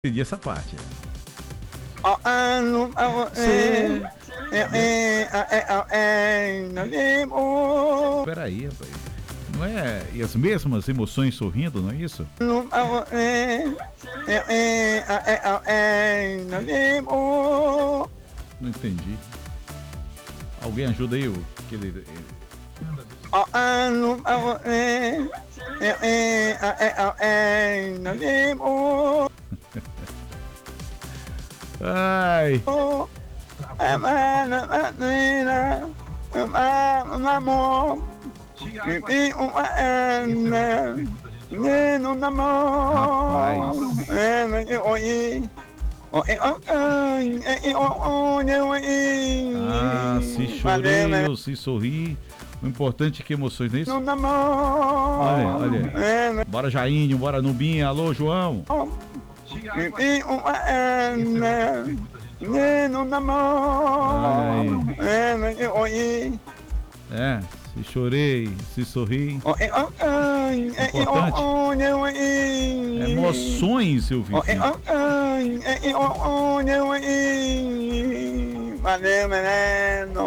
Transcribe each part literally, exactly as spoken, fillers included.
Entendi essa parte. Peraí, rapaz. Não é e as mesmas emoções sorrindo, não é isso? Não entendi. Alguém ajuda aí o que ele. Ai. Ah, se chorei ou se sorri, o importante é que emoções, não é isso? Olha, olha. Bora Jainho, bora Nubinha, alô João. Ai. É, se chorei, se sorri. Importante. Emoções, seu filho. Valeu, menino.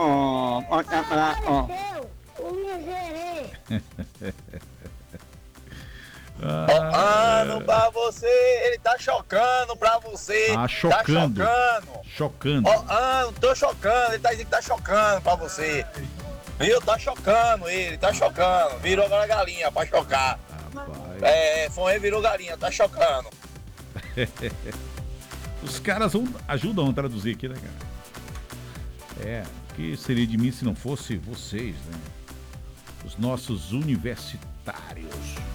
Chocando pra você, ele tá chocando pra você. Ah, chocando. Tá chocando. Chocando. Ó, ah, tô chocando, ele tá dizendo que tá chocando pra você. Viu? Tá chocando ele, tá chocando. Virou agora galinha pra chocar. Rapaz. É, foi virou galinha, tá chocando. Os caras vão, ajudam a traduzir aqui, né, cara? É, o que seria de mim se não fosse vocês, né? Os nossos universitários.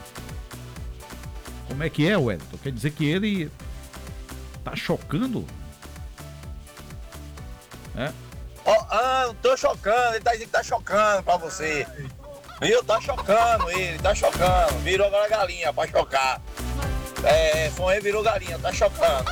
Como é que é, Wellington? Quer dizer que ele tá chocando? É? Ó, ah, tô chocando, ele tá dizendo que tá chocando pra você. Viu? Tá chocando ele, tá chocando. Virou agora galinha pra chocar. É, foi virou galinha, tá chocando.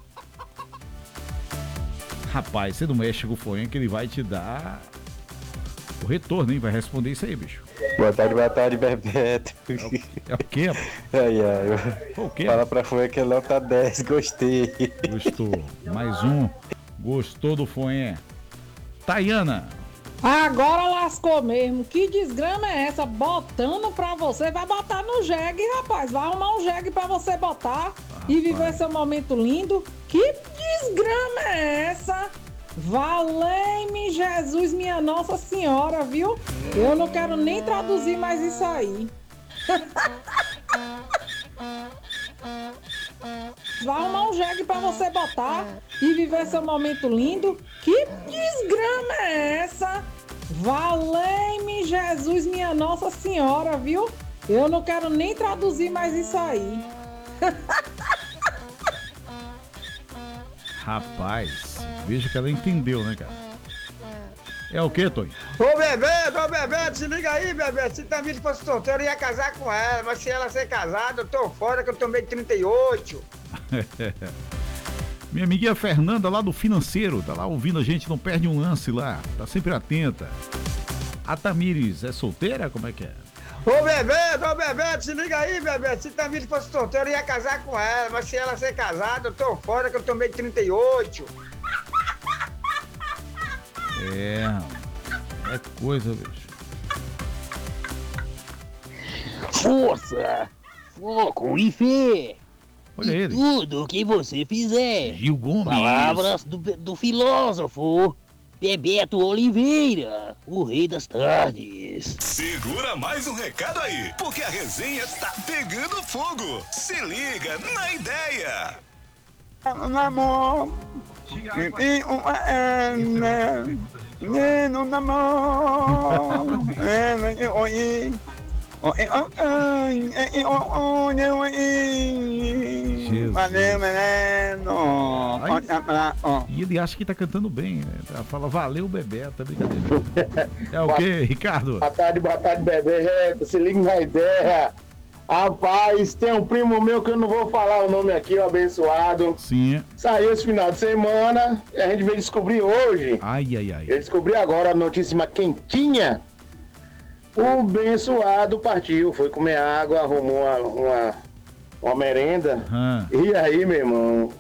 Rapaz, você não mexe com o Fonha que ele vai te dar o retorno, hein? Vai responder isso aí, bicho. Boa tarde, boa tarde, Bebeto. É o, é o quê? Ai, ai. Pô, o quê? Fala pra Fonha que ele não tá dez, gostei. Gostou. Mais um. Gostou do Fonha. Tayana. Agora lascou mesmo. Que desgrama é essa? Botando pra você. Vai botar no jegue, rapaz. Vai arrumar um jegue pra você botar Rapaz. e viver seu momento lindo. Que desgrama é essa? Valei-me Jesus, minha Nossa Senhora, viu? Eu não quero nem traduzir mais isso aí. Vai arrumar um jegue pra você botar e viver seu momento lindo. Que desgrama é essa? Valei-me Jesus, minha Nossa Senhora, viu? Eu não quero nem traduzir mais isso aí. Rapaz, veja que ela entendeu, né, cara? É o quê, Tony? Ô, Bebeto, ô, Bebeto, se liga aí, Bebeto. Se também fosse solteiro, eu ia casar com ela. Mas se ela ser casada, eu tô fora, que eu tomei trinta e oito. Minha amiguinha Fernanda lá do Financeiro, tá lá ouvindo a gente, não perde um lance lá, tá sempre atenta. A Tamires é solteira? Como é que é? Ô, Bebeto, ô, Bebeto, se liga aí, Bebeto. Se também fosse solteiro, eu ia casar com ela. Mas se ela ser casada, eu tô fora, que eu tomei trinta e oito. É, é coisa, bicho. Força, foco e fé. Olha ele. Tudo que você fizer. Gil Gomes. Palavras do, do filósofo Bebeto Oliveira, o rei das tardes. Segura mais um recado aí, porque a resenha tá pegando fogo. Se liga na ideia. Namor. No namor. Jesus. Valeu, menino. Ai. E ele acha que tá cantando bem, né? Ela fala, valeu, Bebeto, tá brincadeira. É o quê, Ricardo? Boa tarde, boa tarde, Bebeto. Se liga na ideia. Rapaz, tem um primo meu que eu não vou falar o nome aqui, o abençoado. Sim. Saiu esse final de semana e a gente veio descobrir hoje. Ai, ai, ai. Eu descobri agora a notícia quentinha. O abençoado partiu, foi comer água, arrumou uma, uma uma merenda. Ah. E aí, meu irmão?